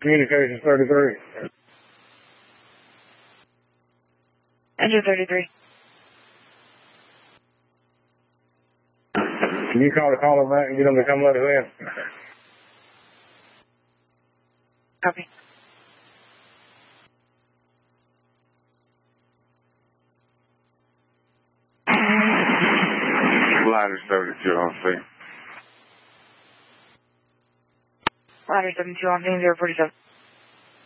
Communications 33. Engine 33. Can you call the caller back and get them to come let us in? Copy. Ladder 32 on scene. Ladder 72 on scene 047.